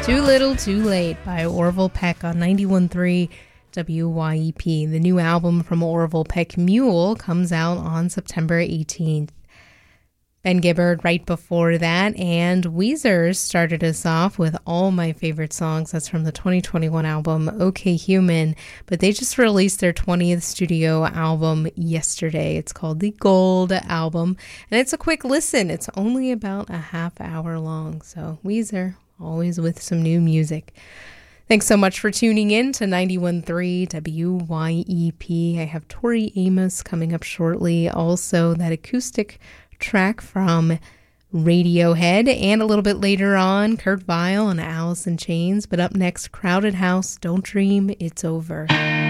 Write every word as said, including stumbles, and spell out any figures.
Too Little Too Late by Orville Peck on ninety-one point three W Y E P. The new album from Orville Peck, Mule, comes out on September eighteenth. Ben Gibbard right before that, and Weezer started us off with all my favorite songs. That's from the twenty twenty-one album OK Human, but they just released their twentieth studio album yesterday. It's called the Gold Album, and it's a quick listen. It's only about a half hour long, so Weezer, always with some new music. Thanks so much for tuning in to ninety-one point three W Y E P. I have Tori Amos coming up shortly. Also, that acoustic track from Radiohead, and a little bit later on, Kurt Vile and Alice in Chains. But up next, Crowded House, Don't Dream It's Over.